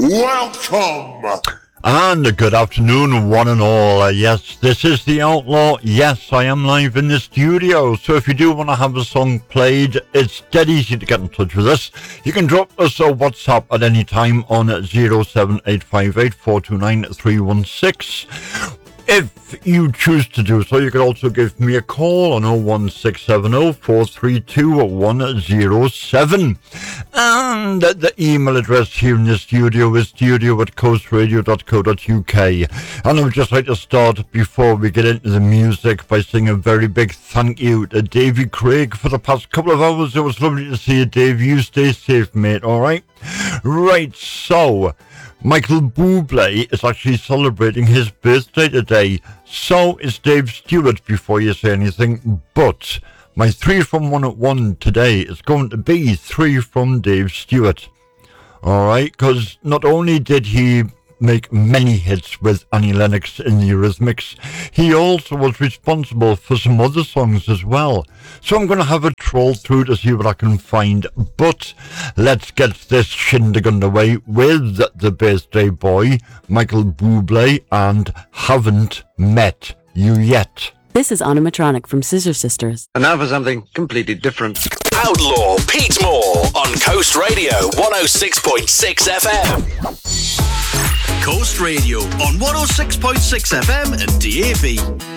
Welcome! And good afternoon, one and all. Yes, this is The Outlaw. Yes, I am live in the studio. So if you do want to have a song played, it's dead easy to get in touch with us. You can drop us a WhatsApp at any time on 07858 429 316. If you choose to do so, you can also give me a call on 01670 432 107. And the email address here in the studio is studio@coastradio.co.uk. And I would just like to start, before we get into the music, by saying a very big thank you to Davey Craig for the past couple of hours. It was lovely to see you, Dave. You stay safe, mate, alright? Right, so Michael Bublé is actually celebrating his birthday today. So is Dave Stewart, before you say anything. But my 3 from 1 at 1 today is going to be 3 from Dave Stewart. Alright, because not only did he make many hits with Annie Lennox in the Eurythmics, he also was responsible for some other songs as well. So I'm going to have a troll through to see what I can find. But let's get this shindig underway with the birthday boy, Michael Bublé, and Haven't Met You Yet. This is Animatronic from Scissor Sisters. And now for something completely different. Outlaw Pete Moore on Coast Radio 106.6 FM. Coast Radio on 106.6 FM and DAB.